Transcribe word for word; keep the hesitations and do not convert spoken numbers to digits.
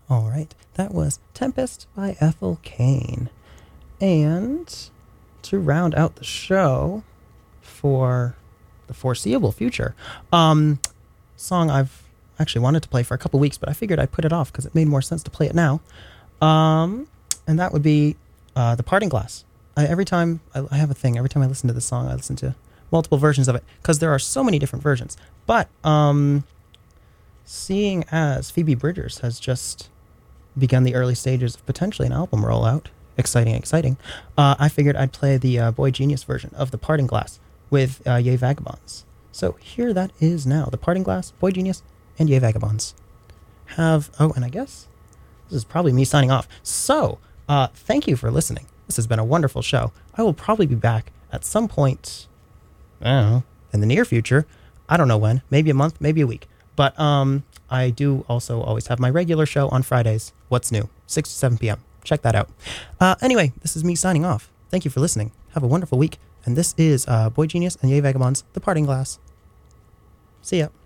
All right, that was Tempest by Ethel Cain. And to round out the show for the foreseeable future, um, song I've actually wanted to play for a couple weeks, but I figured I'd put it off because it made more sense to play it now. Um, and that would be uh, The Parting Glass. I, every time, I, I have a thing, every time I listen to this song, I listen to multiple versions of it because there are so many different versions. But um, seeing as Phoebe Bridgers has just begun the early stages of potentially an album rollout, exciting, exciting, uh, I figured I'd play the uh, Boy Genius version of The Parting Glass with uh, Ye Vagabonds. So here that is now, The Parting Glass, Boy Genius, and Ye Vagabonds. Have, oh, and I guess this is probably me signing off. So, uh, thank you for listening. This has been a wonderful show. I will probably be back at some point, I don't know, in the near future. I don't know when, maybe a month, maybe a week. But um, I do also always have my regular show on Fridays, What's New, six to seven p.m. Check that out. Uh, anyway, this is me signing off. Thank you for listening. Have a wonderful week. And this is uh, Boy Genius and Ye Vagabonds, The Parting Glass. See ya.